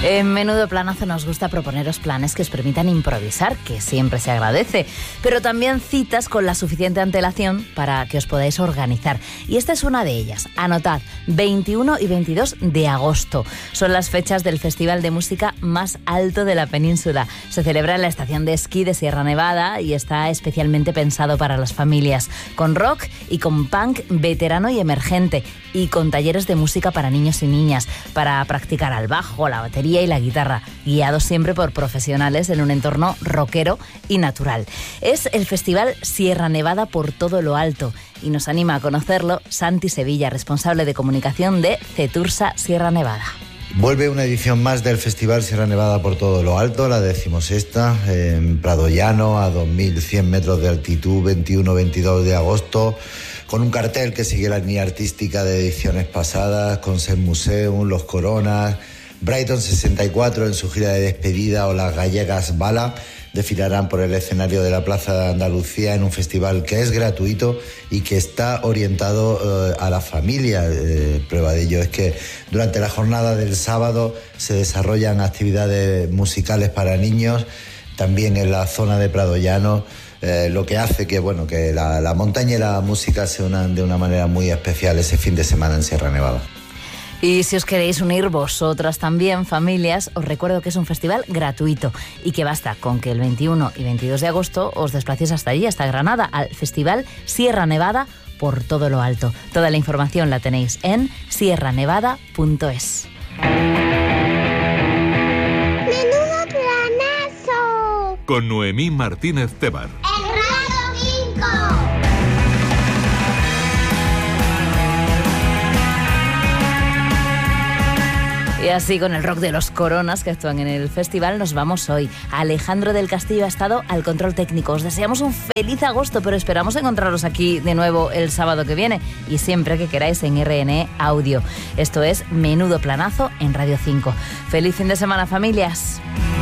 En Menudo Planazo nos gusta proponeros planes que os permitan improvisar, que siempre se agradece, pero también citas con la suficiente antelación para que os podáis organizar. Y esta es una de ellas. Anotad, 21 y 22 de agosto. Son las fechas del festival de música más alto de la península. Se celebra en la estación de esquí de Sierra Nevada y está especialmente pensado para las familias, con rock y con punk veterano y emergente, y con talleres de música para niños y niñas, para practicar al bajo, la batería y la guitarra, guiados siempre por profesionales en un entorno rockero y natural. Es el Festival Sierra Nevada por todo lo alto y nos anima a conocerlo Santi Sevilla, responsable de comunicación de Cetursa Sierra Nevada. Vuelve una edición más del Festival Sierra Nevada por todo lo alto, la 16ª, en Prado Llano, a 2.100 metros de altitud, 21-22 de agosto, con un cartel que sigue la línea artística de ediciones pasadas, con Set Museum, Los Coronas, Brighton 64 en su gira de despedida o las gallegas Bala desfilarán por el escenario de la Plaza de Andalucía en un festival que es gratuito y que está orientado a la familia. Prueba de ello es que durante la jornada del sábado se desarrollan actividades musicales para niños, también en la zona de Prado Llano, lo que hace que la montaña y la música se unan de una manera muy especial ese fin de semana en Sierra Nevada. Y si os queréis unir vosotras también, familias, os recuerdo que es un festival gratuito y que basta con que el 21 y 22 de agosto os desplacéis hasta allí, hasta Granada, al Festival Sierra Nevada por todo lo alto. Toda la información la tenéis en sierranevada.es. ¡Menudo planazo! Con Noemí Martínez Tebar. ¡El Radio 5! Y así, con el rock de Los Coronas que actúan en el festival, nos vamos hoy. Alejandro del Castillo ha estado al control técnico. Os deseamos un feliz agosto, pero esperamos encontraros aquí de nuevo el sábado que viene y siempre que queráis en RNE Audio. Esto es Menudo Planazo en Radio 5. ¡Feliz fin de semana, familias!